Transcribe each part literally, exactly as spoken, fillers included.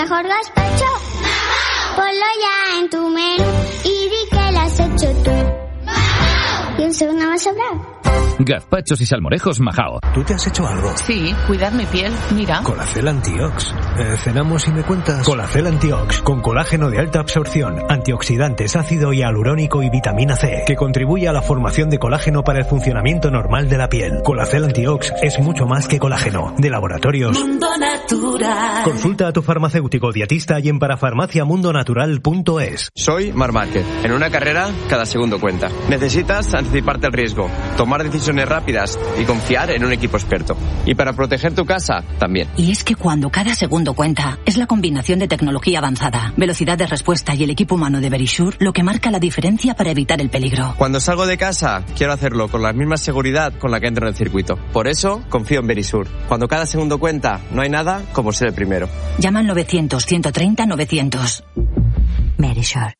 Mejor gazpacho, ponlo ya en tu menú y di que lo has hecho tú. Y un segundo más sobrado. Gazpachos y salmorejos Majao. ¿Tú te has hecho algo? Sí, cuidar mi piel, mira. Colacel Antiox. Eh, cenamos y me cuentas. Colacel Antiox, con colágeno de alta absorción, antioxidantes, ácido hialurónico y vitamina C, que contribuye a la formación de colágeno para el funcionamiento normal de la piel. Colacel Antiox es mucho más que colágeno. De laboratorios Mundo Natural. Consulta a tu farmacéutico dietista y en parafarmacia mundo natural punto es. Soy Marc Márquez. En una carrera, cada segundo cuenta. Necesitas anticiparte al riesgo, tomar decisiones rápidas y confiar en un equipo experto. Y para proteger tu casa, también. Y es que cuando cada segundo cuenta, es la combinación de tecnología avanzada, velocidad de respuesta y el equipo humano de Verisure lo que marca la diferencia para evitar el peligro. Cuando salgo de casa, quiero hacerlo con la misma seguridad con la que entro en el circuito. Por eso, confío en Verisure. Cuando cada segundo cuenta, no hay nada como ser el primero. Llama al novecientos, ciento treinta, novecientos. Verisure.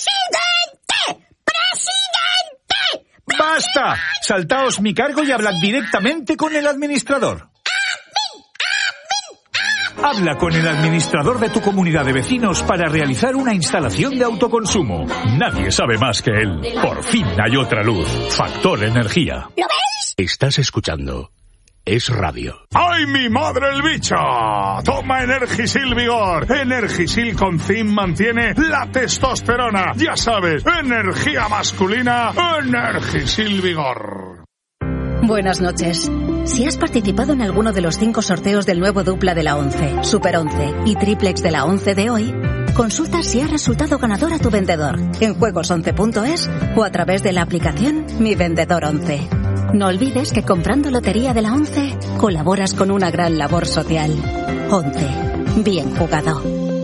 ¡Basta! Saltaos mi cargo y hablad directamente con el administrador. Habla con el administrador de tu comunidad de vecinos para realizar una instalación de autoconsumo. Nadie sabe más que él. Por fin hay otra luz. Factor Energía. ¿Lo ves? Estás escuchando Es Radio. ¡Ay, mi madre el bicho! Toma Energisil Vigor. Energisil con zinc mantiene la testosterona. Ya sabes, energía masculina, Energisil Vigor. Buenas noches. Si has participado en alguno de los cinco sorteos del nuevo dupla de la once, Super once y triplex de la once de hoy, consulta si ha resultado ganador a tu vendedor en juegos once punto es o a través de la aplicación Mi Vendedor once. No olvides que comprando Lotería de la once colaboras con una gran labor social. once. Bien jugado.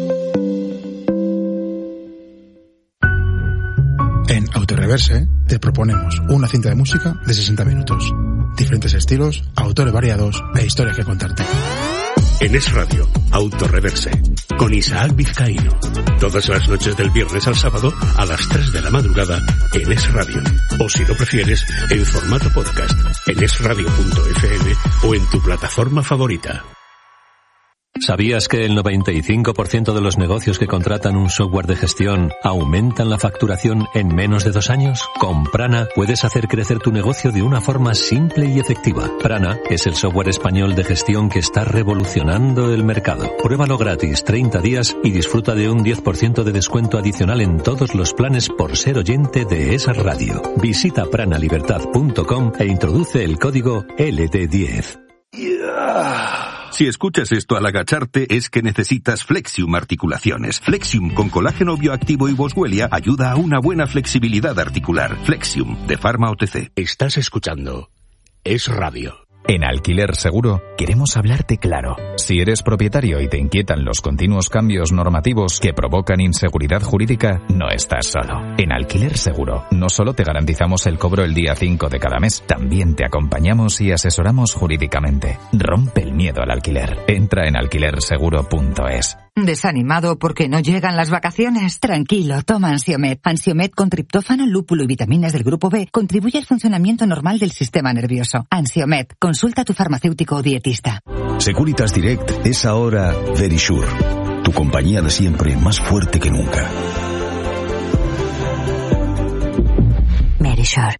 En Autoreverse te proponemos una cinta de música de sesenta minutos. Diferentes estilos, autores variados e historias que contarte. En Es Radio, Autoreverse, con Isaac Vizcaíno. Todas las noches del viernes al sábado a las tres de la madrugada en Es Radio. O si lo prefieres, en formato podcast, en es radio punto efe eme o en tu plataforma favorita. ¿Sabías que el noventa y cinco por ciento de los negocios que contratan un software de gestión aumentan la facturación en menos de dos años? Con Prana puedes hacer crecer tu negocio de una forma simple y efectiva. Prana es el software español de gestión que está revolucionando el mercado. Pruébalo gratis treinta días y disfruta de un diez por ciento de descuento adicional en todos los planes por ser oyente de esa radio. Visita prana libertad punto com e introduce el código L D diez. Si escuchas esto al agacharte es que necesitas Flexium Articulaciones. Flexium con colágeno bioactivo y boswellia ayuda a una buena flexibilidad articular. Flexium, de Pharma O T C. Estás escuchando Es Radio. En Alquiler Seguro queremos hablarte claro. Si eres propietario y te inquietan los continuos cambios normativos que provocan inseguridad jurídica, no estás solo. En Alquiler Seguro no solo te garantizamos el cobro el día cinco de cada mes, también te acompañamos y asesoramos jurídicamente. Rompe el miedo al alquiler. Entra en alquiler seguro punto es. ¿Desanimado porque no llegan las vacaciones? Tranquilo, toma Ansiomed. Ansiomed con triptófano, lúpulo y vitaminas del grupo B contribuye al funcionamiento normal del sistema nervioso. Ansiomed, consulta a tu farmacéutico o dietista. Securitas Direct es ahora Verisure, tu compañía de siempre más fuerte que nunca. Verisure.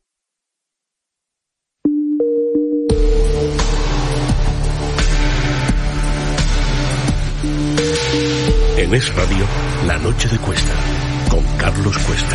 En Es Radio, La Noche de Cuesta, con Carlos Cuesta.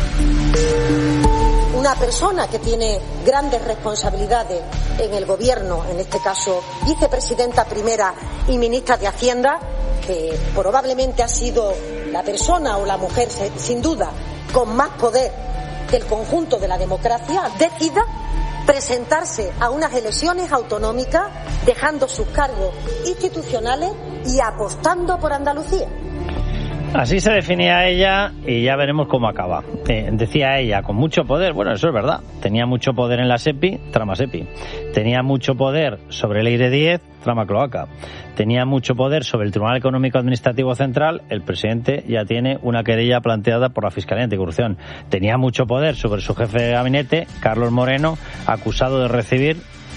Una persona que tiene grandes responsabilidades en el gobierno, en este caso vicepresidenta primera y ministra de Hacienda, que probablemente ha sido la persona o la mujer, sin duda, con más poder del conjunto de la democracia, decida presentarse a unas elecciones autonómicas dejando sus cargos institucionales y apostando por Andalucía. Así se definía ella y ya veremos cómo acaba. Eh, decía ella, con mucho poder, bueno, eso es verdad, tenía mucho poder en la SEPI, trama SEPI. Tenía mucho poder sobre el E I R E diez, trama cloaca. Tenía mucho poder sobre el Tribunal Económico Administrativo Central, el presidente ya tiene una querella planteada por la Fiscalía Anticorrupción. Tenía mucho poder sobre su jefe de gabinete, Carlos Moreno, acusado de recibir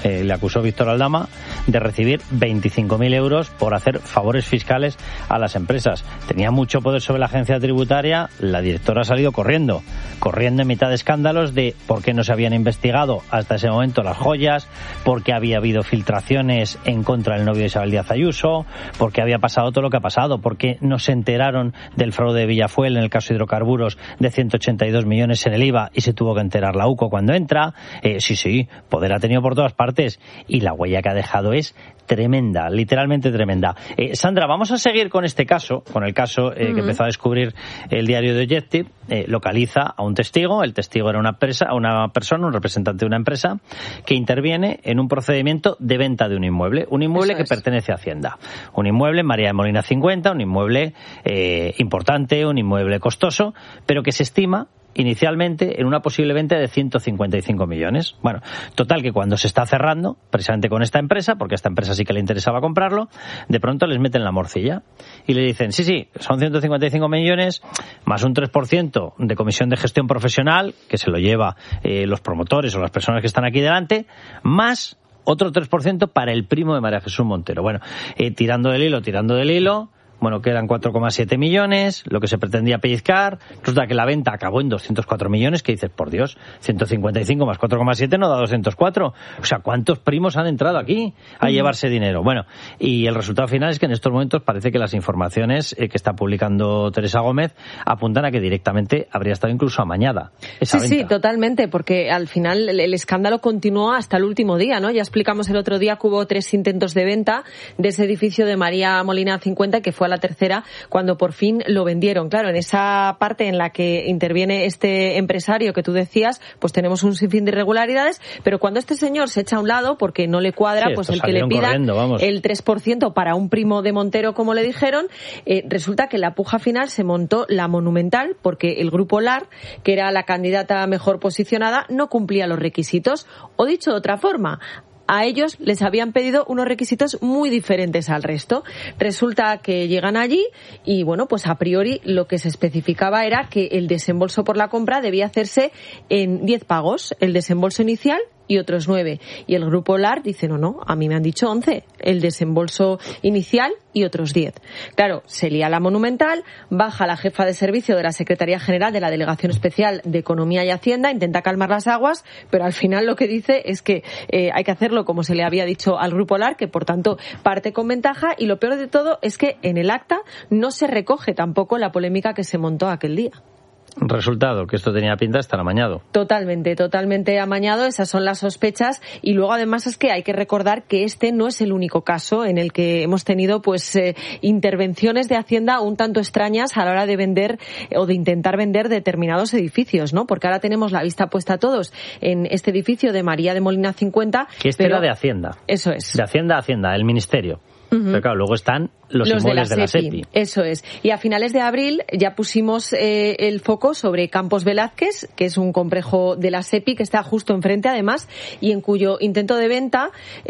eh, le acusó Víctor Aldama de recibir veinticinco mil euros por hacer favores fiscales a las empresas. Tenía mucho poder sobre la agencia tributaria, la directora ha salido corriendo, corriendo en mitad de escándalos de por qué no se habían investigado hasta ese momento las joyas, por qué había habido filtraciones en contra del novio de Isabel Díaz Ayuso, por qué había pasado todo lo que ha pasado, por qué no se enteraron del fraude de Villafuel en el caso de hidrocarburos de ciento ochenta y dos millones en el I V A y se tuvo que enterar la U C O cuando entra. Eh, sí, sí, poder ha tenido por todas partes y la huella que ha dejado es tremenda, literalmente tremenda. Eh, Sandra, vamos a seguir con este caso, con el caso eh, uh-huh. que empezó a descubrir el diario de Objective. Eh, localiza a un testigo, el testigo era una empresa, una persona, un representante de una empresa que interviene en un procedimiento de venta de un inmueble, un inmueble Eso que es. pertenece a Hacienda. Un inmueble en María de Molina cincuenta, un inmueble eh, importante, un inmueble costoso, pero que se estima inicialmente en una posible venta de ciento cincuenta y cinco millones. Bueno, total que cuando se está cerrando, precisamente con esta empresa, porque a esta empresa sí que le interesaba comprarlo, de pronto les meten la morcilla y le dicen, sí, sí, son ciento cincuenta y cinco millones más un tres por ciento de comisión de gestión profesional, que se lo lleva eh, los promotores o las personas que están aquí delante, más otro tres por ciento para el primo de María Jesús Montero. Bueno, eh, tirando del hilo, tirando del hilo, bueno, quedan cuatro coma siete millones, lo que se pretendía pellizcar. Resulta que la venta acabó en doscientos cuatro millones, que dices, por Dios, ciento cincuenta y cinco más cuatro coma siete no da doscientos cuatro. O sea, ¿cuántos primos han entrado aquí a llevarse dinero? Bueno, y el resultado final es que en estos momentos parece que las informaciones eh, que está publicando Teresa Gómez apuntan a que directamente habría estado incluso amañada esa sí, venta. Sí, totalmente, porque al final el, el escándalo continuó hasta el último día, ¿no? Ya explicamos el otro día que hubo tres intentos de venta de ese edificio de María Molina cincuenta, que fue a la tercera cuando por fin lo vendieron. Claro, en esa parte en la que interviene este empresario que tú decías, pues tenemos un sinfín de irregularidades, pero cuando este señor se echa a un lado porque no le cuadra, sí, pues el que le pida el tres por ciento para un primo de Montero, como le dijeron, eh, resulta que en la puja final se montó la Monumental porque el grupo L A R, que era la candidata mejor posicionada, no cumplía los requisitos. O dicho de otra forma, a ellos les habían pedido unos requisitos muy diferentes al resto. Resulta que llegan allí y, bueno, pues a priori lo que se especificaba era que el desembolso por la compra debía hacerse en diez pagos, el desembolso inicial y otros nueve. Y el grupo L A R dice, no, no, a mí me han dicho once, el desembolso inicial y otros diez. Claro, se lía la Monumental, baja la jefa de servicio de la Secretaría General de la Delegación Especial de Economía y Hacienda, intenta calmar las aguas, pero al final lo que dice es que eh, hay que hacerlo como se le había dicho al grupo L A R, que por tanto parte con ventaja, y lo peor de todo es que en el acta no se recoge tampoco la polémica que se montó aquel día. Resultado, que esto tenía pinta de estar amañado. Totalmente, totalmente amañado, esas son las sospechas, y luego además es que hay que recordar que este no es el único caso en el que hemos tenido pues eh, intervenciones de Hacienda un tanto extrañas a la hora de vender eh, o de intentar vender determinados edificios, ¿no? Porque ahora tenemos la vista puesta todos en este edificio de María de Molina cincuenta. Que este pero... era de Hacienda. Eso es. De Hacienda a Hacienda, el Ministerio. Uh-huh. Pero claro, luego están los, los inmuebles de la, de la SEPI. Eso es. Y a finales de abril ya pusimos eh, el foco sobre Campos Velázquez, que es un complejo de la SEPI que está justo enfrente además, y en cuyo intento de venta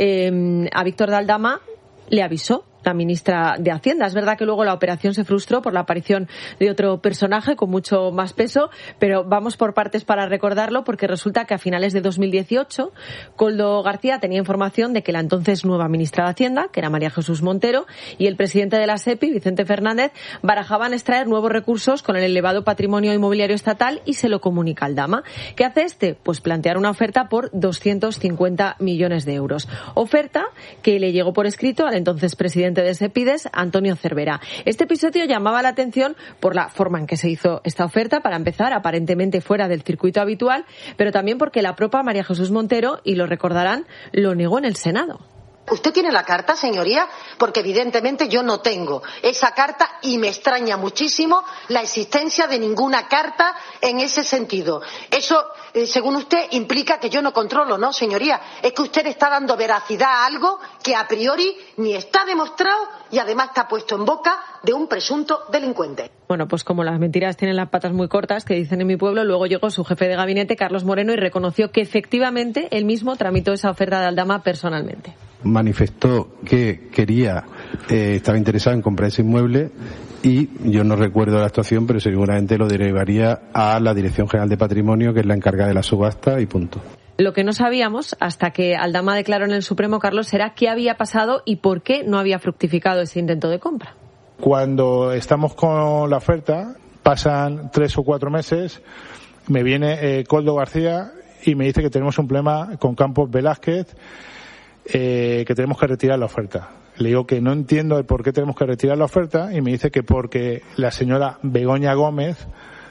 eh, a Víctor de Aldama le avisó la ministra de Hacienda. Es verdad que luego la operación se frustró por la aparición de otro personaje con mucho más peso, pero vamos por partes para recordarlo, porque resulta que a finales de dos mil dieciocho Koldo García tenía información de que la entonces nueva ministra de Hacienda, que era María Jesús Montero, y el presidente de la SEPI, Vicente Fernández, barajaban extraer nuevos recursos con el elevado patrimonio inmobiliario estatal, y se lo comunica al Dama. ¿Qué hace este? Pues plantear una oferta por doscientos cincuenta millones de euros. Oferta que le llegó por escrito al entonces presidente de Sepides, Antonio Cervera. Este episodio llamaba la atención por la forma en que se hizo esta oferta, para empezar, aparentemente fuera del circuito habitual, pero también porque la propia María Jesús Montero, y lo recordarán, lo negó en el Senado. ¿Usted tiene la carta, señoría? Porque evidentemente yo no tengo esa carta, y me extraña muchísimo la existencia de ninguna carta en ese sentido. Eso, eh, según usted, implica que yo no controlo, ¿no, señoría? Es que usted está dando veracidad a algo que a priori ni está demostrado y además está puesto en boca de un presunto delincuente. Bueno, pues como las mentiras tienen las patas muy cortas, que dicen en mi pueblo, luego llegó su jefe de gabinete, Carlos Moreno, y reconoció que efectivamente él mismo tramitó esa oferta de Aldama personalmente. Manifestó que quería, eh, estaba interesado en comprar ese inmueble, y yo no recuerdo la actuación, pero seguramente lo derivaría a la Dirección General de Patrimonio, que es la encargada de la subasta, y punto. Lo que no sabíamos, hasta que Aldama declaró en el Supremo, Carlos, era qué había pasado y por qué no había fructificado ese intento de compra. Cuando estamos con la oferta, pasan tres o cuatro meses, me viene eh, Coldo García y me dice que tenemos un problema con Campos Velázquez, eh, que tenemos que retirar la oferta. Le digo que no entiendo el por qué tenemos que retirar la oferta y me dice que porque la señora Begoña Gómez,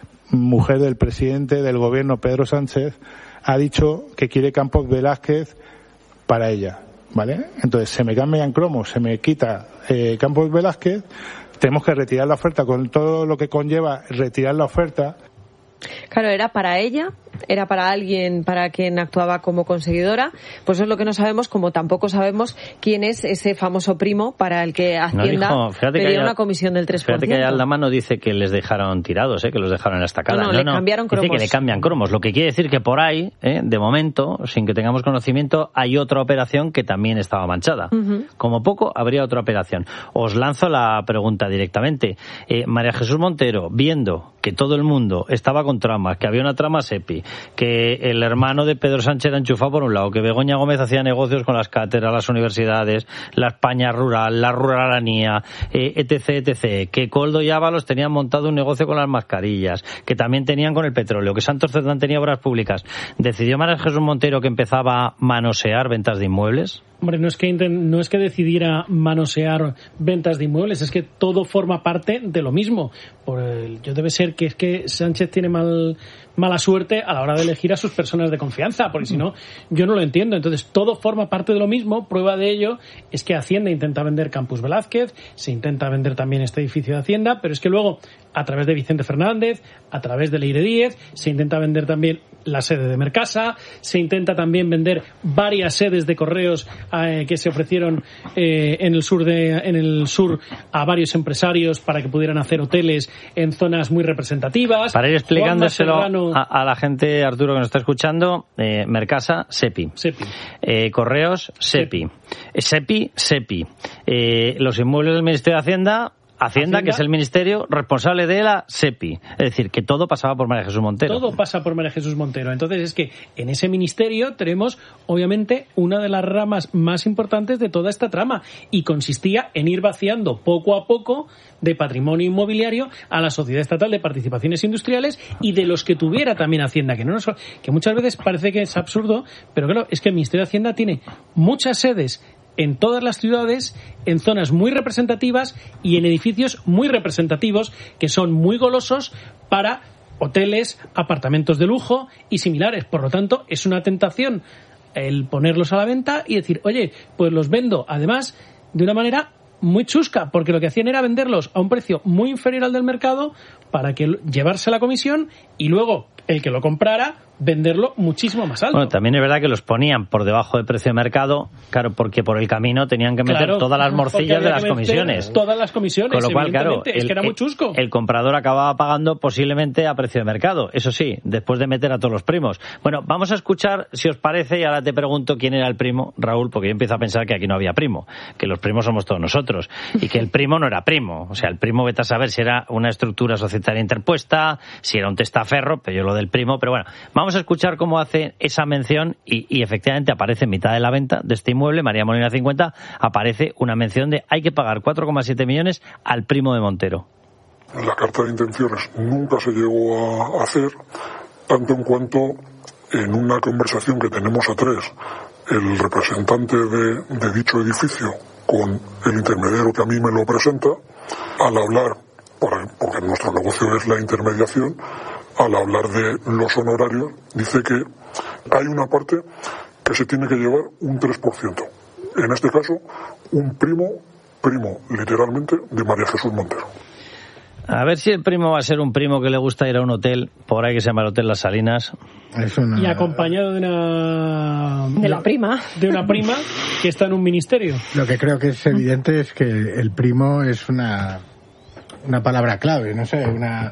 mujer del presidente del gobierno Pedro Sánchez, ha dicho que quiere Campos Velázquez para ella, ¿vale? Entonces se me cambian cromos, se me quita eh, Campos Velázquez, tenemos que retirar la oferta con todo lo que conlleva retirar la oferta. Claro, era para ella, era para alguien para quien actuaba como conseguidora, pues eso es lo que no sabemos, como tampoco sabemos quién es ese famoso primo para el que Hacienda no dijo, pedía haya, una comisión del tres por ciento. Fíjate que Aldama no dice que les dejaron tirados, ¿eh? Que los dejaron en la estacada. No, no, no le no. cambiaron cromos. Dice que le cambian cromos, lo que quiere decir que por ahí, ¿eh? de momento, sin que tengamos conocimiento, hay otra operación que también estaba manchada. Uh-huh. Como poco, habría otra operación. Os lanzo la pregunta directamente. Eh, María Jesús Montero, viendo que todo el mundo estaba con tramas, que había una trama SEPI, que el hermano de Pedro Sánchez era enchufado por un lado, que Begoña Gómez hacía negocios con las cátedras, las universidades, la España rural, la ruralanía, eh, etc, etc, que Coldo y Ábalos tenían montado un negocio con las mascarillas, que también tenían con el petróleo, que Santos Cerdán tenía obras públicas. ¿Decidió María Jesús Montero que empezaba a manosear ventas de inmuebles? Hombre, no es que no es que decidiera manosear ventas de inmuebles, es que todo forma parte de lo mismo. Por el, yo debe ser que es que Sánchez tiene mal mala suerte a la hora de elegir a sus personas de confianza, porque si no, yo no lo entiendo. Entonces, todo forma parte de lo mismo. Prueba de ello es que Hacienda intenta vender Campus Velázquez, se intenta vender también este edificio de Hacienda, pero es que luego, a través de Vicente Fernández, a través de Leire Díez, se intenta vender también la sede de Mercasa, se intenta también vender varias sedes de correos eh, que se ofrecieron eh, en el sur de en el sur a varios empresarios para que pudieran hacer hoteles en zonas muy representativas. Para ir explicándoselo a, a la gente, Arturo, que nos está escuchando, eh, Mercasa, SEPI. SEPI. Eh, correos, SEPI. SEPI, SEPI. Eh, los inmuebles del Ministerio de Hacienda, Hacienda, Hacienda, que es el ministerio responsable de la SEPI. Es decir, que todo pasaba por María Jesús Montero. Todo pasa por María Jesús Montero. Entonces es que en ese ministerio tenemos, obviamente, una de las ramas más importantes de toda esta trama, y consistía en ir vaciando poco a poco de patrimonio inmobiliario a la Sociedad Estatal de Participaciones Industriales y de los que tuviera también Hacienda, que no nos, que muchas veces parece que es absurdo, pero claro, es que el Ministerio de Hacienda tiene muchas sedes en todas las ciudades, en zonas muy representativas y en edificios muy representativos que son muy golosos para hoteles, apartamentos de lujo y similares. Por lo tanto, es una tentación el ponerlos a la venta y decir, oye, pues los vendo, además, de una manera muy chusca, porque lo que hacían era venderlos a un precio muy inferior al del mercado para que llevarse la comisión y luego el que lo comprara venderlo muchísimo más alto. Bueno, también es verdad que los ponían por debajo de precio de mercado, claro, porque por el camino tenían que meter claro, todas las morcillas de las comisiones. Todas las comisiones, con lo cual, claro, es el, que era muy chusco. El, el comprador acababa pagando posiblemente a precio de mercado, eso sí, después de meter a todos los primos. Bueno, vamos a escuchar, si os parece, y ahora te pregunto quién era el primo, Raúl, porque yo empiezo a pensar que aquí no había primo, que los primos somos todos nosotros, y que el primo no era primo. O sea, el primo, vete a saber si era una estructura societaria interpuesta, si era un testaferro, pero yo lo del primo, pero bueno, vamos a escuchar cómo hace esa mención y, y efectivamente aparece en mitad de la venta de este inmueble, María Molina cincuenta, aparece una mención de hay que pagar cuatro coma siete millones al primo de Montero. La carta de intenciones nunca se llegó a hacer, tanto en cuanto en una conversación que tenemos a tres, el representante de, de dicho edificio con el intermediario que a mí me lo presenta, al hablar, porque nuestro negocio es la intermediación, al hablar de los honorarios, dice que hay una parte que se tiene que llevar un tres por ciento. En este caso, un primo, primo, literalmente, de María Jesús Montero. A ver si el primo va a ser un primo que le gusta ir a un hotel, por ahí que se llama el Hotel Las Salinas. Es una... Y acompañado de una... De la prima. De una prima que está en un ministerio. Lo que creo que es evidente es que el primo es una, una palabra clave, no sé, una...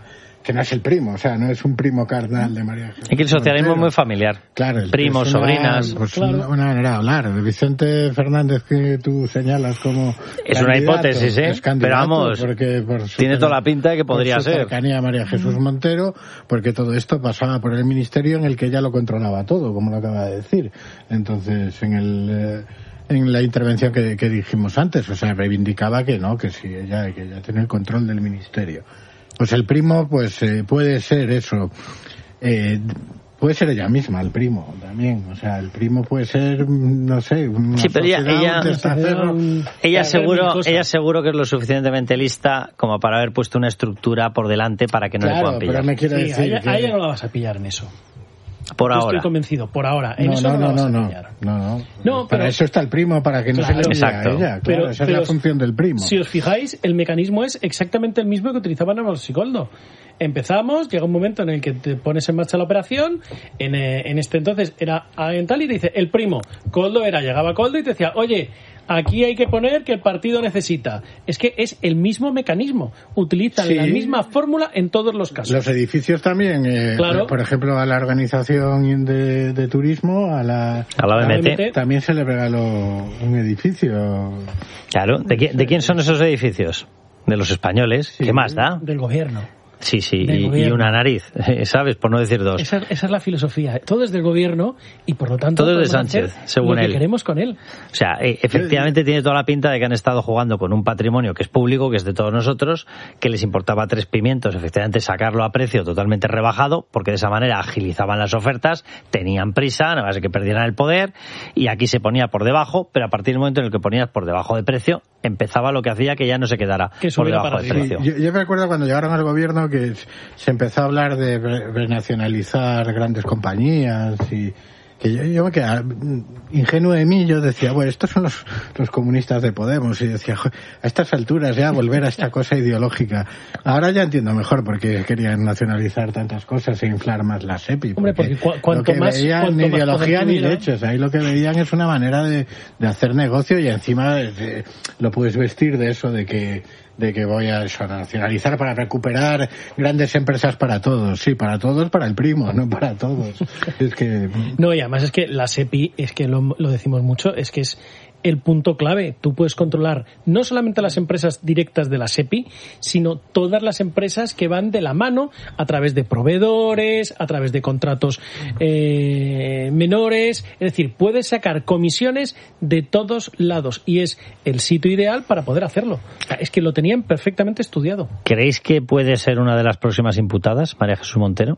que no es el primo, o sea, no es un primo carnal de María Jesús. Es que el socialismo es muy familiar. Claro, primos, es una, sobrinas. Pues claro. una, una manera de hablar. Vicente Fernández, que tú señalas como es una hipótesis, ¿eh? Pero vamos, porque por tiene toda la pinta de que podría por su ser. cercanía a María Jesús Montero, porque todo esto pasaba por el ministerio en el que ella lo controlaba todo, como lo acaba de decir. Entonces, en el eh, en la intervención que, que dijimos antes, o sea, reivindicaba que no, que sí, ella, que ella tiene el control del ministerio. Pues el primo, pues eh, puede ser eso, eh, puede ser ella misma, el primo también, o sea, el primo puede ser, no sé, una sí, pero ella, ella, ella, ella seguro, ella seguro que es lo suficientemente lista como para haber puesto una estructura por delante para que no claro, le puedan pillar. Pero me quiero sí, decir a, ella, que... a ella no la vas a pillar en eso. Por Yo ahora. estoy convencido, por ahora. En no, eso no, no, no, la no, vas a pillar. no, no, no. No, para pero, eso está el primo, para que no claro, se le olvide a exacto. ella. Claro, pero, esa pero es la función del primo. Si os fijáis, el mecanismo es exactamente el mismo que utilizaban en los Coldo. Empezamos, llega un momento en el que te pones en marcha la operación, en, eh, en este entonces era en tal y te dice, el primo, Coldo era, llegaba Coldo y te decía, oye, aquí hay que poner que el partido necesita. Es que es el mismo mecanismo, utilizan sí. la misma fórmula en todos los casos. Los edificios también, eh, claro. por, por ejemplo, a la organización de, de turismo, a la, a la B M T, también se le regaló un edificio. Claro, ¿de, ¿de quién son esos edificios? De los españoles, sí. ¿Qué más da? Del gobierno. Sí, sí, y, y una nariz, ¿sabes? Por no decir dos. Esa, esa es la filosofía. Todo es del gobierno y, por lo tanto, todo es de Sánchez, según lo él. que queremos con él. O sea, efectivamente tiene toda la pinta de que han estado jugando con un patrimonio que es público, que es de todos nosotros, que les importaba tres pimientos, efectivamente, sacarlo a precio totalmente rebajado, porque de esa manera agilizaban las ofertas, tenían prisa, nada más que perdieran el poder, y aquí se ponía por debajo, pero a partir del momento en el que ponías por debajo de precio, empezaba lo que hacía que ya no se quedara por debajo de precio. Sí, yo, yo me acuerdo cuando llegaron al gobierno que se empezó a hablar de renacionalizar grandes compañías y que yo, yo me quedaba ingenuo de mí, yo decía, bueno, estos son los, los comunistas de Podemos, y decía, a estas alturas ya volver a esta cosa ideológica. Ahora ya entiendo mejor por qué querían nacionalizar tantas cosas e inflar más la SEPI. Hombre, porque, porque cu cuanto lo que más, veían ni ideología ni tuviera... lechos, ahí lo que veían es una manera de, de hacer negocio y encima de, de, lo puedes vestir de eso, de que de que voy a eso, nacionalizar para recuperar grandes empresas para todos. Sí, para todos, para el primo, no para todos. Es que... No, y además es que la SEPI, es que lo, lo decimos mucho, es que es el punto clave. Tú puedes controlar no solamente las empresas directas de la SEPI, sino todas las empresas que van de la mano a través de proveedores, a través de contratos eh, menores. Es decir, puedes sacar comisiones de todos lados y es el sitio ideal para poder hacerlo. O sea, es que lo tenían perfectamente estudiado. ¿Creéis que puede ser una de las próximas imputadas, María Jesús Montero?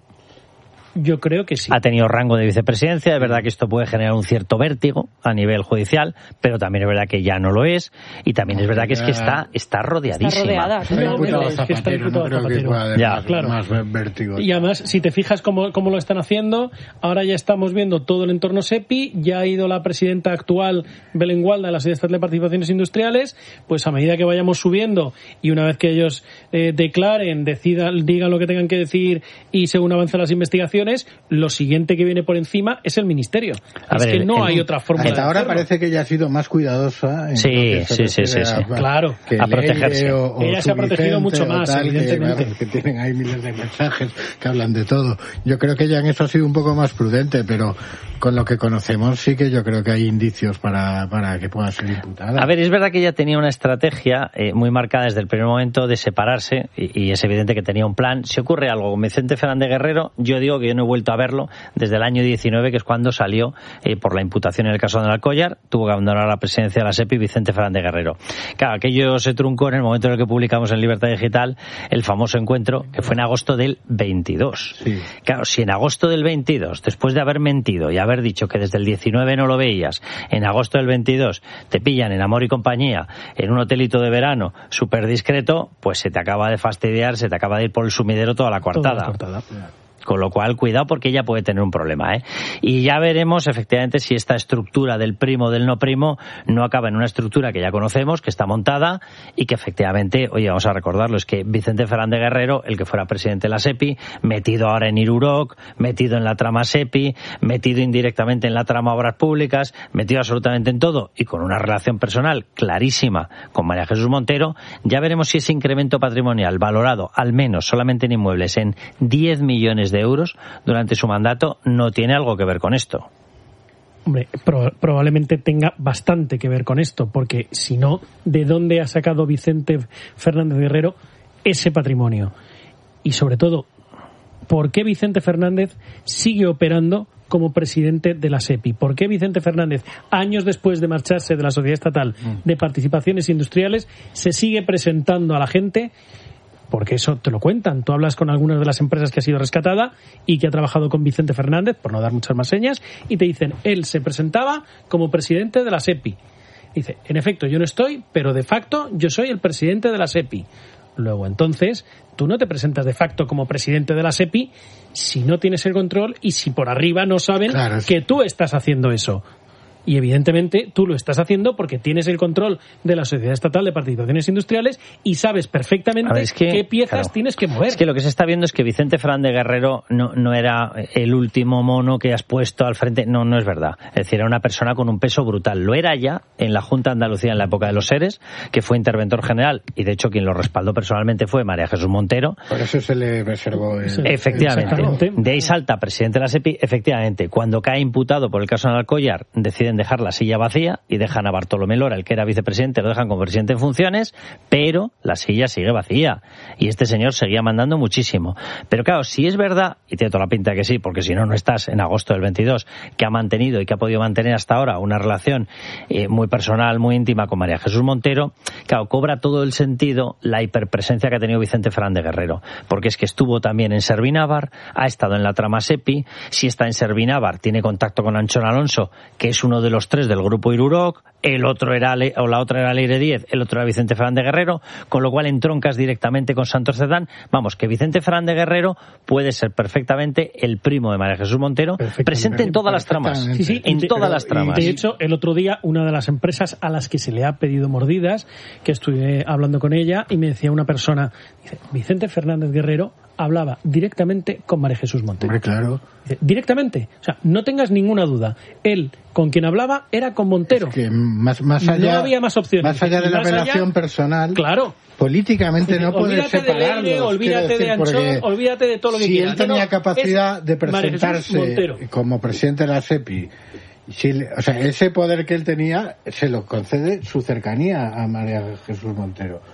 Yo creo que sí. Ha tenido rango de vicepresidencia, es verdad que esto puede generar un cierto vértigo a nivel judicial, pero también es verdad que ya no lo es, y también es verdad que es que está está rodeadísima. Está rodeada, claro. No, pero es que está diputado Zapatero. Ya, claro. Más vértigo. Y además, si te fijas cómo, cómo lo están haciendo, ahora ya estamos viendo todo el entorno SEPI, ya ha ido la presidenta actual, Belén Gualda, de la Sociedad de Participaciones Industriales, pues a medida que vayamos subiendo y una vez que ellos eh, declaren, decidan, digan lo que tengan que decir y según avancen las investigaciones, lo siguiente que viene por encima es el ministerio. A es ver, que no el, hay otra forma. Hasta de ahora hacerlo. Parece que ella ha sido más cuidadosa. En sí, sí, sí, sí, sí. A, claro, que a protegerse. O, o ella se ha protegido mucho más, tal, evidentemente. Que, que tienen ahí miles de mensajes que hablan de todo. Yo creo que ella en eso ha sido un poco más prudente, pero con lo que conocemos sí que yo creo que hay indicios para, para que pueda ser imputada. A ver, es verdad que ella tenía una estrategia eh, muy marcada desde el primer momento de separarse y, y es evidente que tenía un plan. Si ocurre algo con Vicente Fernández Guerrero, yo digo que yo no he vuelto a verlo desde el año diecinueve, que es cuando salió eh, por la imputación en el caso de Alcollar, tuvo que abandonar la presidencia de la SEPI Vicente Fernández Guerrero. Claro, aquello se truncó en el momento en el que publicamos en Libertad Digital el famoso encuentro, que fue en agosto del veintidós. Sí. Claro, si en agosto del veintidós, después de haber mentido y haber dicho que desde el diecinueve no lo veías, en agosto del veintidós te pillan en Amor y Compañía, en un hotelito de verano súper discreto, pues se te acaba de fastidiar, se te acaba de ir por el sumidero toda la coartada. Toda la coartada. Con lo cual, cuidado porque ella puede tener un problema, ¿eh? Y ya veremos, efectivamente, si esta estructura del primo del no primo no acaba en una estructura que ya conocemos, que está montada y que efectivamente, oye, vamos a recordarlo, es que Vicente Fernández Guerrero, el que fuera presidente de la SEPI, metido ahora en Iruroc, metido en la trama SEPI, metido indirectamente en la trama Obras Públicas, metido absolutamente en todo y con una relación personal clarísima con María Jesús Montero, ya veremos si ese incremento patrimonial valorado, al menos solamente en inmuebles, en diez millones de euros durante su mandato, no tiene algo que ver con esto. Hombre, pro- probablemente tenga bastante que ver con esto, porque si no, ¿de dónde ha sacado Vicente Fernández Guerrero ese patrimonio? Y sobre todo, ¿por qué Vicente Fernández sigue operando como presidente de la SEPI? ¿Por qué Vicente Fernández, años después de marcharse de la Sociedad Estatal de Participaciones Industriales, se sigue presentando a la gente? Porque eso te lo cuentan. Tú hablas con algunas de las empresas que ha sido rescatada y que ha trabajado con Vicente Fernández, por no dar muchas más señas, y te dicen, él se presentaba como presidente de la SEPI. Dice, en efecto, yo no estoy, pero de facto yo soy el presidente de la SEPI. Luego, entonces, tú no te presentas de facto como presidente de la SEPI si no tienes el control y si por arriba no saben claro, que tú estás haciendo eso. Y evidentemente tú lo estás haciendo porque tienes el control de la Sociedad Estatal de Participaciones Industriales y sabes perfectamente ver, es que, qué piezas claro, tienes que mover. Es que lo que se está viendo es que Vicente Fernández Guerrero no, no era el último mono que has puesto al frente. No, no es verdad. Es decir, era una persona con un peso brutal. Lo era ya en la Junta de Andalucía en la época de los Seres, que fue interventor general y de hecho quien lo respaldó personalmente fue María Jesús Montero. Por eso se le reservó el... Efectivamente. De ahí salta presidente de la SEPI. Efectivamente, cuando cae imputado por el caso de Alcollar, deciden dejar la silla vacía y dejan a Bartolomé Lora, el que era vicepresidente, lo dejan como presidente en funciones, pero la silla sigue vacía y este señor seguía mandando muchísimo. Pero claro, si es verdad, y tiene toda la pinta que sí, porque si no, no estás en agosto del veintidós, que ha mantenido y que ha podido mantener hasta ahora una relación eh, muy personal, muy íntima con María Jesús Montero, claro, cobra todo el sentido la hiperpresencia que ha tenido Vicente Fernández Guerrero, porque es que estuvo también en Servinávar, ha estado en la trama SEPI, si está en Servinávar tiene contacto con Anchón Alonso, que es uno de los tres del grupo Iruroc, el otro era, o la otra era Leire Díez, el otro era Vicente Fernández Guerrero, con lo cual entroncas directamente con Santos Cerdán. Vamos, que Vicente Fernández Guerrero puede ser perfectamente el primo de María Jesús Montero, presente en todas las tramas. Sí, sí, en todas las tramas. De hecho, el otro día, una de las empresas a las que se le ha pedido mordidas, que estuve hablando con ella, y me decía una persona, dice, Vicente Fernández Guerrero hablaba directamente con María Jesús Montero. Hombre, claro. Dice, directamente. O sea, no tengas ninguna duda. Él, con quien hablaba, era con Montero. Es que más, más allá, no había más opciones. Más allá de la relación allá, personal, claro, políticamente no puedes separarlos. De olvídate decir, de Anchón, olvídate de todo lo que si quieras. Si él tenía no, capacidad de presentarse como presidente de la SEPI, si, o sea, ese poder que él tenía se lo concede su cercanía a María Jesús Montero.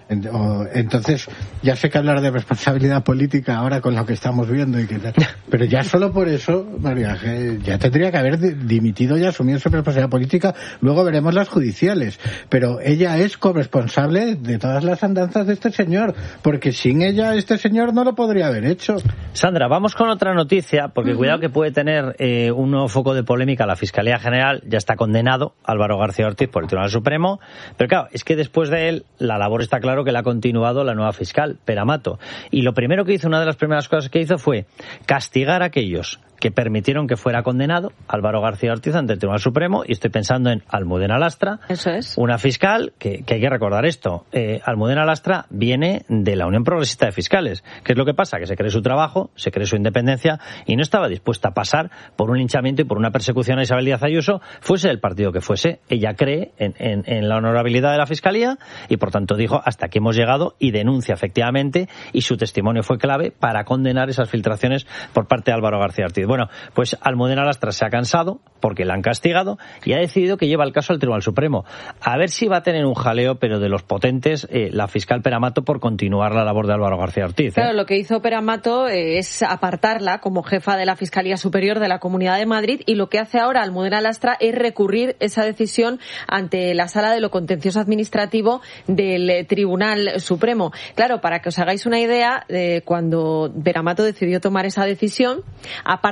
Entonces, ya sé que hablar de responsabilidad política ahora con lo que estamos viendo y que tal, pero ya solo por eso, María, ya tendría que haber dimitido y asumido su responsabilidad política. Luego veremos las judiciales, pero ella es corresponsable de todas las andanzas de este señor, porque sin ella este señor no lo podría haber hecho. Sandra, vamos con otra noticia, porque uh-huh. cuidado que puede tener eh, un nuevo foco de polémica. La Fiscalía General ya está condenado, Álvaro García Ortiz, por el Tribunal Supremo, pero claro, es que después de él la labor está clara que la ha continuado la nueva fiscal, Pera Mato. Y lo primero que hizo, una de las primeras cosas que hizo fue castigar a aquellos que permitieron que fuera condenado Álvaro García Ortiz ante el Tribunal Supremo, y estoy pensando en Almudena Lastra. Eso es. Una fiscal, que, que hay que recordar esto, eh, Almudena Lastra viene de la Unión Progresista de Fiscales. ¿Qué es lo que pasa? Que se cree su trabajo, se cree su independencia, y no estaba dispuesta a pasar por un linchamiento y por una persecución a Isabel Díaz Ayuso, fuese el partido que fuese. Ella cree en, en, en la honorabilidad de la Fiscalía, y por tanto dijo, hasta aquí hemos llegado, y denuncia efectivamente, y su testimonio fue clave para condenar esas filtraciones por parte de Álvaro García Ortiz. Bueno, pues Almudena Lastra se ha cansado porque la han castigado y ha decidido que lleva el caso al Tribunal Supremo. A ver si va a tener un jaleo, pero de los potentes, eh, la fiscal Pera Mato, por continuar la labor de Álvaro García Ortiz. ¿eh? Claro, lo que hizo Pera Mato eh, es apartarla como jefa de la Fiscalía Superior de la Comunidad de Madrid, y lo que hace ahora Almudena Lastra es recurrir esa decisión ante la Sala de lo Contencioso Administrativo del Tribunal Supremo. Claro, para que os hagáis una idea, eh, cuando Pera Mato decidió tomar esa decisión, aparte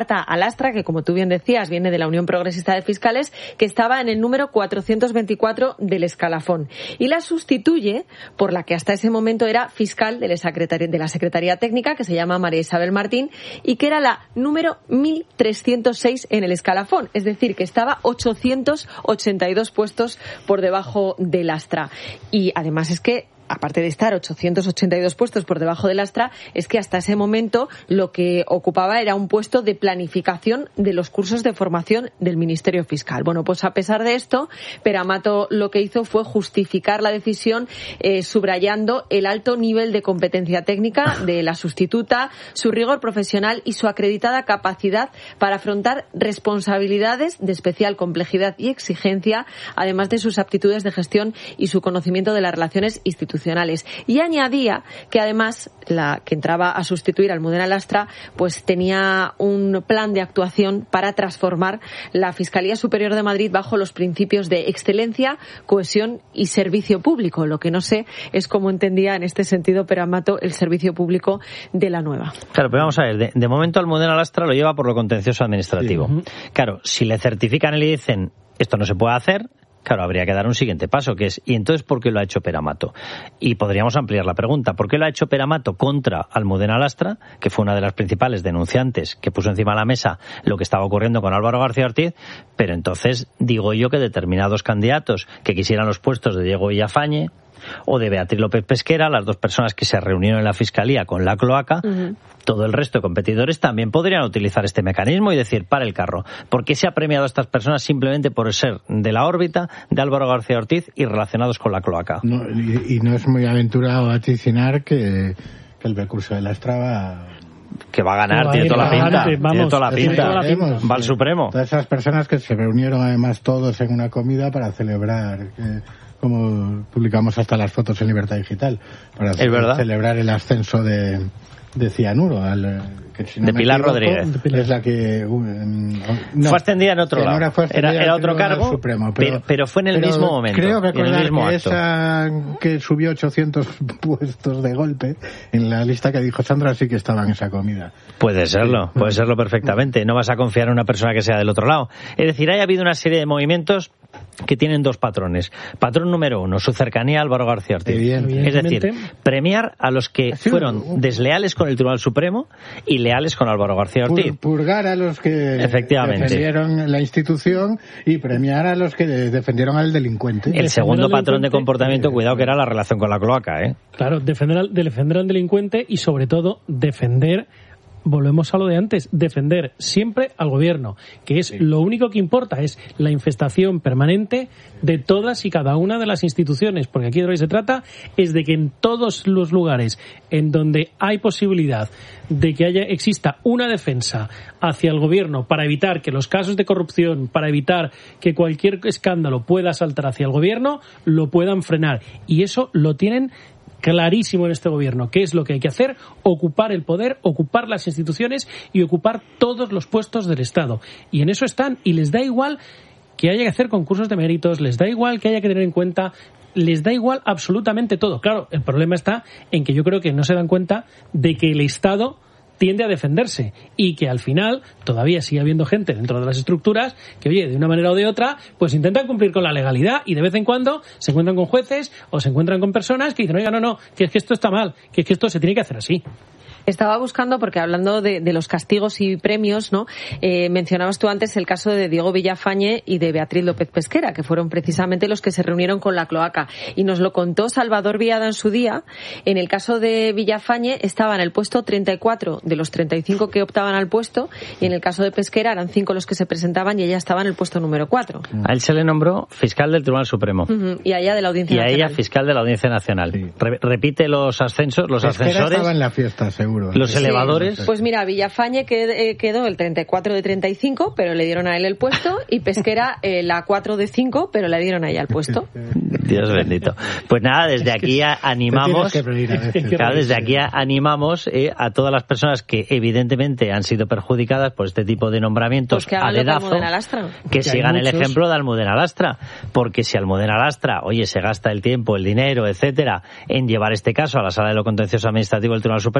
Marta Alastra, que como tú bien decías viene de la Unión Progresista de Fiscales, que estaba en el número cuatrocientos veinticuatro del escalafón. Y la sustituye por la que hasta ese momento era fiscal de la Secretaría, de la Secretaría Técnica, que se llama María Isabel Martín, y que era la número mil trescientos seis en el escalafón. Es decir, que estaba ochocientos ochenta y dos puestos por debajo de Lastra. Y además es que, aparte de estar ochocientos ochenta y dos puestos por debajo de Lastra, es que hasta ese momento lo que ocupaba era un puesto de planificación de los cursos de formación del Ministerio Fiscal. Bueno, pues a pesar de esto, Pere-Amato lo que hizo fue justificar la decisión eh, subrayando el alto nivel de competencia técnica de la sustituta, su rigor profesional y su acreditada capacidad para afrontar responsabilidades de especial complejidad y exigencia, además de sus aptitudes de gestión y su conocimiento de las relaciones institucionales. Y añadía que además la que entraba a sustituir a Almudena Lastra pues tenía un plan de actuación para transformar la Fiscalía Superior de Madrid bajo los principios de excelencia, cohesión y servicio público. Lo que no sé es cómo entendía en este sentido Pere-Amato el servicio público de la nueva. Claro, pero vamos a ver, de, de momento Almudena Lastra lo lleva por lo contencioso administrativo. Sí. Claro, si le certifican y le dicen esto no se puede hacer, claro, habría que dar un siguiente paso, que es, ¿y entonces por qué lo ha hecho Pere-Amato? Y podríamos ampliar la pregunta. ¿Por qué lo ha hecho Pere-Amato contra Almudena Lastra, que fue una de las principales denunciantes que puso encima de la mesa lo que estaba ocurriendo con Álvaro García Ortiz? Pero entonces digo yo que determinados candidatos que quisieran los puestos de Diego Villafañe o de Beatriz López Pesquera, las dos personas que se reunieron en la Fiscalía con la cloaca, uh-huh. todo el resto de competidores también podrían utilizar este mecanismo y decir, para el carro. ¿Por qué se ha premiado a estas personas simplemente por ser de la órbita de Álvaro García Ortiz y relacionados con la cloaca? No, y, y no es muy aventurado vaticinar que, que el recurso de Lastra va... que va a ganar, va tiene, a toda pinta, adelante, vamos, tiene toda la pinta, tiene toda la pinta, va al Supremo. Todas esas personas que se reunieron además todos en una comida para celebrar... Que, como publicamos hasta las fotos en Libertad Digital, para es verdad. celebrar el ascenso de, de Cianuro. Al, que si no de Pilar equivoco, Rodríguez. De Pilar. Es la que... Uh, no, fue ascendida en otro lado. Era, era otro cargo, Supremo, pero, pero, pero fue en el mismo momento. Creo recordar que acto. Esa que subió ochocientos puestos de golpe, en la lista que dijo Sandra, sí que estaba en esa comida. Puede serlo, puede serlo perfectamente. No vas a confiar en una persona que sea del otro lado. Es decir, haya habido una serie de movimientos que tienen dos patrones. Patrón número uno, su cercanía a Álvaro García Ortiz. Es decir, premiar a los que fueron desleales con el Tribunal Supremo y leales con Álvaro García Ortiz. Purgar a los que defendieron la institución y premiar a los que defendieron al delincuente. El segundo patrón de comportamiento, cuidado, que era la relación con la cloaca, ¿eh? Claro, defender al, defender al delincuente y sobre todo defender... Volvemos a lo de antes, defender siempre al gobierno, que es sí. lo único que importa, es la infestación permanente de todas y cada una de las instituciones, porque aquí de lo que se trata es de que en todos los lugares en donde hay posibilidad de que haya exista una defensa hacia el gobierno para evitar que los casos de corrupción, para evitar que cualquier escándalo pueda saltar hacia el gobierno, lo puedan frenar. Y eso lo tienen clarísimo en este gobierno. ¿Qué es lo que hay que hacer? Ocupar el poder, ocupar las instituciones y ocupar todos los puestos del Estado. Y en eso están. Y les da igual que haya que hacer concursos de méritos, les da igual que haya que tener en cuenta, les da igual absolutamente todo. Claro, el problema está en que yo creo que no se dan cuenta de que el Estado tiende a defenderse y que al final todavía sigue habiendo gente dentro de las estructuras que, oye, de una manera o de otra, pues intentan cumplir con la legalidad y de vez en cuando se encuentran con jueces o se encuentran con personas que dicen, oiga, no, no, que es que esto está mal, que es que esto se tiene que hacer así. Estaba buscando, porque hablando de, de los castigos y premios, ¿no? Eh, mencionabas tú antes el caso de Diego Villafañe y de Beatriz López Pesquera, que fueron precisamente los que se reunieron con la cloaca. Y nos lo contó Salvador Viada en su día. En el caso de Villafañe estaba en el puesto treinta y cuatro de los treinta y cinco que optaban al puesto, y en el caso de Pesquera eran cinco los que se presentaban y ella estaba en el puesto número cuatro. A él se le nombró fiscal del Tribunal Supremo. Uh-huh. Y a ella de la Audiencia y Nacional. Y a ella fiscal de la Audiencia Nacional. Sí. Re- repite los ascensos, los Pesquera ascensores. Estaba en la fiesta, seguro. Los sí. elevadores. Pues mira, Villafañe quedó el treinta y cuatro de treinta y cinco, pero le dieron a él el puesto, y Pesquera eh, la cuatro de cinco, pero le dieron a ella el puesto. Dios bendito. Pues nada, desde aquí animamos, claro, desde aquí animamos eh, a todas las personas que evidentemente han sido perjudicadas por este tipo de nombramientos pues a dedazo, que, que sigan el ejemplo de Almudena Lastra, porque si Almudena Lastra, oye, se gasta el tiempo, el dinero, etcétera, en llevar este caso a la Sala de lo Contencioso Administrativo del Tribunal Supremo y el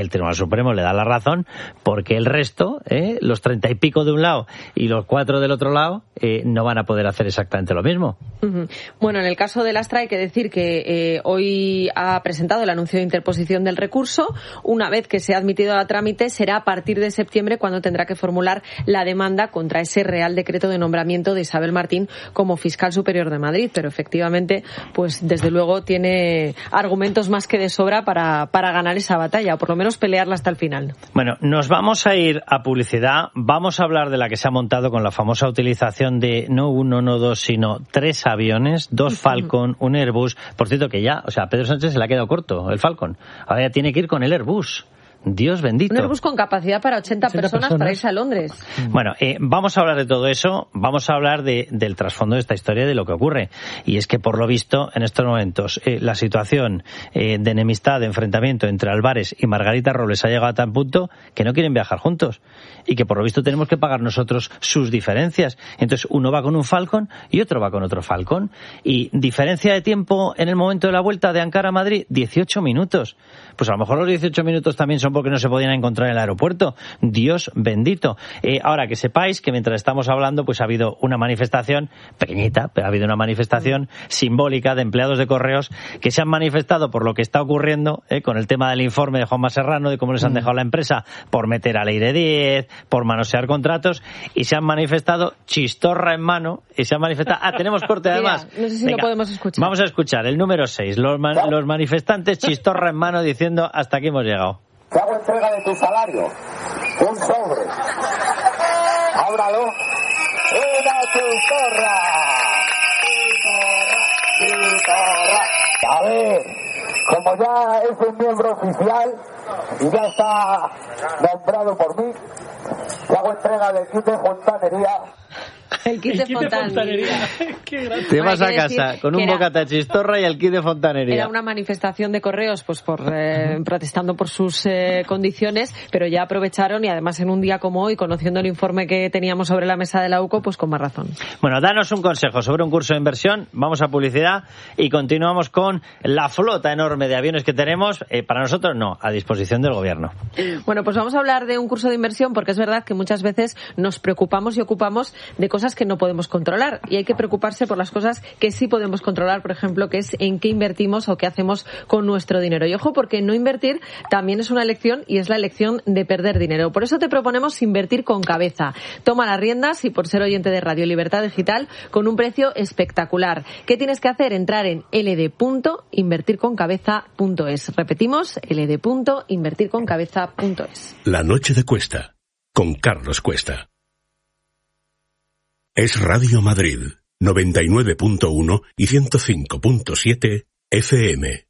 el Tribunal Supremo le da la razón, porque el resto, ¿eh? los treinta y pico de un lado y los cuatro del otro lado, eh, no van a poder hacer exactamente lo mismo. Uh-huh. Bueno, en el caso del Astra hay que decir que eh, hoy ha presentado el anuncio de interposición del recurso. Una vez que se ha admitido a trámite, será a partir de septiembre cuando tendrá que formular la demanda contra ese Real Decreto de nombramiento de Isabel Martín como fiscal superior de Madrid. Pero efectivamente, pues desde luego tiene argumentos más que de sobra para, para ganar esa batalla, o por lo menos pelearla hasta el final. Bueno, nos vamos a ir a publicidad. Vamos a hablar de la que se ha montado con la famosa utilización de no uno, no dos, sino tres aviones, dos Falcon, un Airbus. Por cierto que ya, o sea, a Pedro Sánchez se le ha quedado corto el Falcon. Ahora ya tiene que ir con el Airbus. Dios bendito. Un Airbus con capacidad para ochenta, ochenta personas, personas para irse a Londres. Bueno, eh, vamos a hablar de todo eso, vamos a hablar de, del trasfondo de esta historia, de lo que ocurre. Y es que, por lo visto, en estos momentos, eh, la situación eh, de enemistad, de enfrentamiento entre Álvarez y Margarita Robles ha llegado a tal punto que no quieren viajar juntos. Y que, por lo visto, tenemos que pagar nosotros sus diferencias. Entonces, uno va con un Falcon y otro va con otro Falcon. Y diferencia de tiempo en el momento de la vuelta de Ankara a Madrid, dieciocho minutos. Pues a lo mejor los dieciocho minutos también son porque no se podían encontrar en el aeropuerto. Dios bendito. Eh, ahora, que sepáis que mientras estamos hablando, pues ha habido una manifestación, pequeñita, pero ha habido una manifestación simbólica de empleados de correos que se han manifestado por lo que está ocurriendo eh, con el tema del informe de Juanma Serrano, de cómo les han dejado la empresa por meter a Leire diez, por manosear contratos, y se han manifestado chistorra en mano, y se han manifestado... Ah, tenemos corte además. Mira, no sé si Venga, lo podemos escuchar. Vamos a escuchar el número seis, los, man, los manifestantes chistorra en mano diciendo hasta aquí hemos llegado. Te hago entrega de tu salario, un sobre, ábralo, una chistorra, chistorra. A ver, como ya es un miembro oficial y ya está nombrado por mí, te hago entrega del kit de fontanería. El kit, el kit de fontanería. fontanería. Te vas a casa con un bocata chistorra y el kit de fontanería. Era una manifestación de correos, pues por eh, protestando por sus eh, condiciones, pero ya aprovecharon, y además en un día como hoy, conociendo el informe que teníamos sobre la mesa de la U C O, pues con más razón. Bueno, danos un consejo sobre un curso de inversión. Vamos a publicidad y continuamos con la flota enorme de aviones que tenemos. Eh, para nosotros no, a disposición del gobierno. Bueno, pues vamos a hablar de un curso de inversión, porque es verdad que muchas veces nos preocupamos y ocupamos de cosas que no podemos controlar, y hay que preocuparse por las cosas que sí podemos controlar, por ejemplo, que es en qué invertimos o qué hacemos con nuestro dinero. Y ojo, porque no invertir también es una elección, y es la elección de perder dinero. Por eso te proponemos invertir con cabeza. Toma las riendas, y por ser oyente de Radio Libertad Digital, con un precio espectacular. ¿Qué tienes que hacer? Entrar en ld punto invertir con cabeza punto es. Repetimos, ld punto invertir con cabeza punto es. La noche de Cuesta, con Carlos Cuesta. Es Radio Madrid, noventa y nueve punto uno y ciento cinco punto siete F M.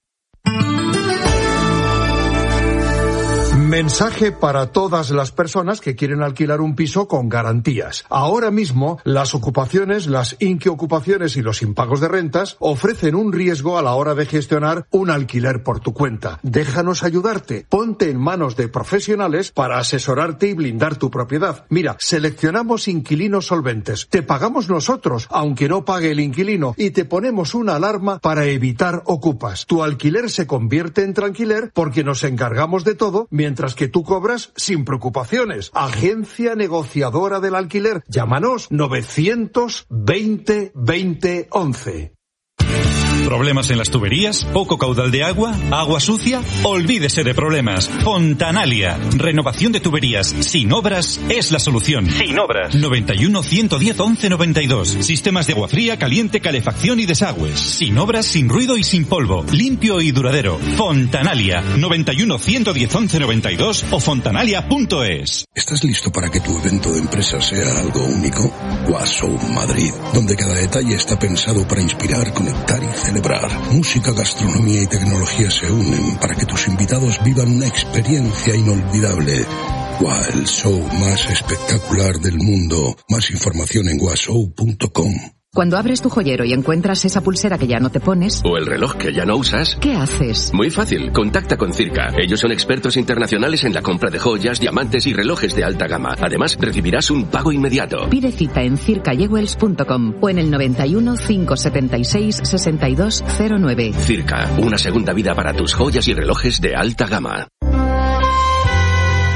Mensaje para todas las personas que quieren alquilar un piso con garantías. Ahora mismo, las ocupaciones, las inquiocupaciones y los impagos de rentas ofrecen un riesgo a la hora de gestionar un alquiler por tu cuenta. Déjanos ayudarte. Ponte en manos de profesionales para asesorarte y blindar tu propiedad. Mira, seleccionamos inquilinos solventes. Te pagamos nosotros, aunque no pague el inquilino, y te ponemos una alarma para evitar ocupas. Tu alquiler se convierte en tranquiler porque nos encargamos de todo, mientras que tú cobras sin preocupaciones. Agencia negociadora del alquiler. Llámanos novecientos veinte veinte once. ¿Problemas en las tuberías? ¿Poco caudal de agua? ¿Agua sucia? Olvídese de problemas. Fontanalia. Renovación de tuberías sin obras es la solución. Sin obras. noventa y uno, ciento diez, once noventa y dos. Sistemas de agua fría, caliente, calefacción y desagües. Sin obras, sin ruido y sin polvo. Limpio y duradero. Fontanalia. noventa y uno, ciento diez, once noventa y dos o fontanalia punto es. ¿Estás listo para que tu evento de empresa sea algo único? Guasou Madrid, donde cada detalle está pensado para inspirar, conectar y celebrar. Música, gastronomía y tecnología se unen para que tus invitados vivan una experiencia inolvidable. Guau, el show más espectacular del mundo. Más información en guasou punto com. Cuando abres tu joyero y encuentras esa pulsera que ya no te pones... O el reloj que ya no usas... ¿Qué haces? Muy fácil, contacta con Circa. Ellos son expertos internacionales en la compra de joyas, diamantes y relojes de alta gama. Además, recibirás un pago inmediato. Pide cita en circa jewels punto com o en el noventa y uno, cinco setenta y seis, sesenta y dos cero nueve. Circa, una segunda vida para tus joyas y relojes de alta gama.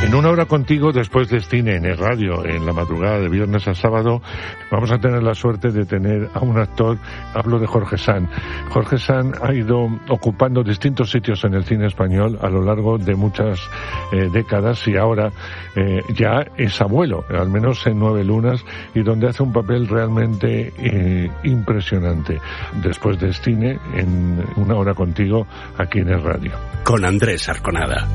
En una hora contigo, después de Cine en el radio, en la madrugada de viernes a sábado, vamos a tener la suerte de tener a un actor, hablo de Jorge Sanz. Jorge Sanz ha ido ocupando distintos sitios en el cine español a lo largo de muchas eh, décadas y ahora eh, ya es abuelo, al menos en Nueve Lunas, y donde hace un papel realmente eh, impresionante. Después de Cine, en una hora contigo, aquí en el radio. Con Andrés Arconada.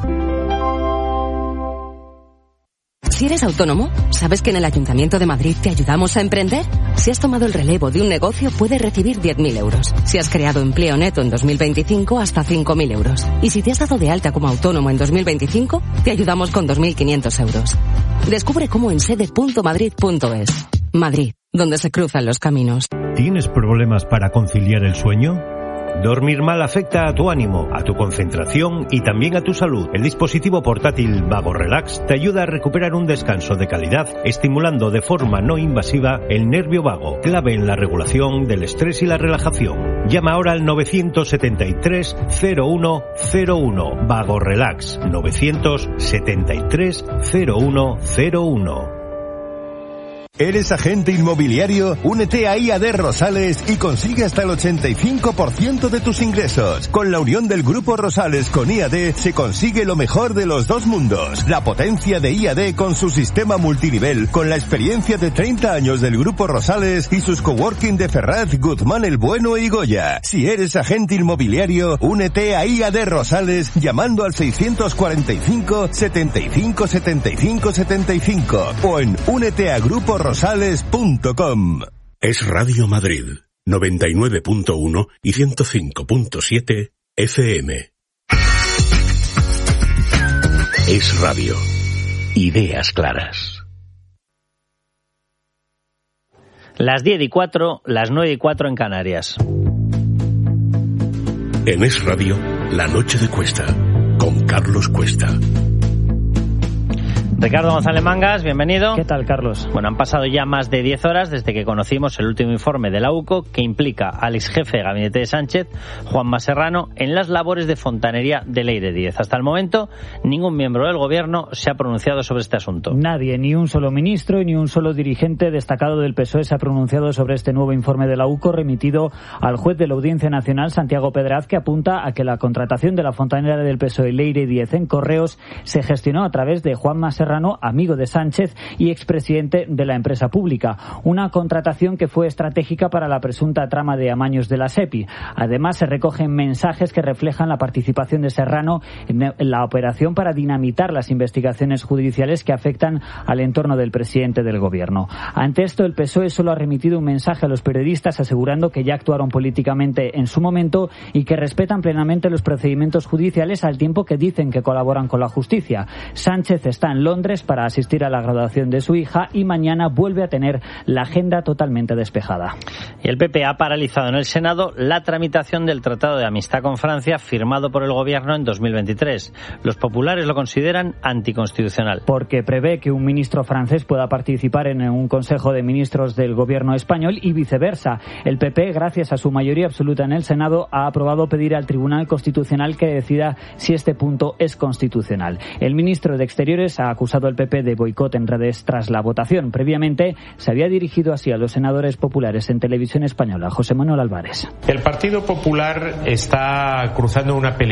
Si eres autónomo, ¿sabes que en el Ayuntamiento de Madrid te ayudamos a emprender? Si has tomado el relevo de un negocio, puedes recibir diez mil euros. Si has creado empleo neto en dos mil veinticinco, hasta cinco mil euros. Y si te has dado de alta como autónomo en dos mil veinticinco, te ayudamos con dos mil quinientos euros. Descubre cómo en sede punto madrid punto es. Madrid, donde se cruzan los caminos. ¿Tienes problemas para conciliar el sueño? Dormir mal afecta a tu ánimo, a tu concentración y también a tu salud. El dispositivo portátil Vago Relax te ayuda a recuperar un descanso de calidad, estimulando de forma no invasiva el nervio vago, clave en la regulación del estrés y la relajación. Llama ahora al nueve siete tres, cero uno cero uno. Vago Relax, nueve siete tres, cero uno cero uno. ¿Eres agente inmobiliario? Únete a I A D Rosales y consigue hasta el ochenta y cinco por ciento de tus ingresos. Con la unión del Grupo Rosales con I A D se consigue lo mejor de los dos mundos. La potencia de I A D con su sistema multinivel, con la experiencia de treinta años del Grupo Rosales y sus coworking de Ferraz, Guzmán el Bueno y Goya. Si eres agente inmobiliario, únete a I A D Rosales llamando al seiscientos cuarenta y cinco, setenta y cinco, setenta y cinco, setenta y cinco o en únete a grupo rosales punto com. Es Radio Madrid, noventa y nueve punto uno y ciento cinco punto siete F M. Es Radio. Ideas claras. Las diez y cuatro, las nueve y cuatro en Canarias. En Es Radio, La Noche de Cuesta, con Carlos Cuesta. Ricardo González Mangas, bienvenido. ¿Qué tal, Carlos? Bueno, han pasado ya más de diez horas desde que conocimos el último informe de la U C O que implica al exjefe de gabinete de Sánchez, Juanma Serrano, en las labores de fontanería de Leire Díez. Hasta el momento, ningún miembro del Gobierno se ha pronunciado sobre este asunto. Nadie, ni un solo ministro y ni un solo dirigente destacado del P S O E se ha pronunciado sobre este nuevo informe de la U C O remitido al juez de la Audiencia Nacional, Santiago Pedraz, que apunta a que la contratación de la fontanera del P S O E, Leire Díez, en Correos se gestionó a través de Juanma Serrano, amigo de Sánchez y expresidente de la empresa pública. Una contratación que fue estratégica para la presunta trama de amaños de la SEPI. Además, se recogen mensajes que reflejan la participación de Serrano en la operación para dinamitar las investigaciones judiciales que afectan al entorno del presidente del Gobierno. Ante esto, el P S O E solo ha remitido un mensaje a los periodistas asegurando que ya actuaron políticamente en su momento y que respetan plenamente los procedimientos judiciales al tiempo que dicen que colaboran con la justicia. Sánchez está en Londres para asistir a la graduación de su hija y mañana vuelve a tener la agenda totalmente despejada. Y el P P ha paralizado en el Senado la tramitación del Tratado de Amistad con Francia firmado por el Gobierno en dos mil veintitrés. Los populares lo consideran anticonstitucional. Porque prevé que un ministro francés pueda participar en un Consejo de Ministros del Gobierno español y viceversa. El P P, gracias a su mayoría absoluta en el Senado, ha aprobado pedir al Tribunal Constitucional que decida si este punto es constitucional. El ministro de Exteriores ha acusado al P P de boicot en redes tras la votación. Previamente se había dirigido así a los senadores populares en Televisión Española. José Manuel Álvarez. El Partido Popular está cruzando una